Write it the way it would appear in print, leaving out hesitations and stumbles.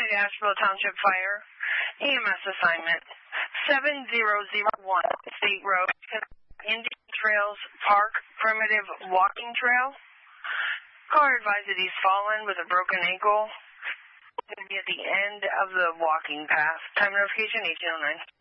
Asheville Township Fire. EMS assignment 7001 State Road, Indian Trails Park Primitive Walking Trail. Caller advised that he's fallen with a broken ankle. Going to be at the end of the walking path. Time notification 1809.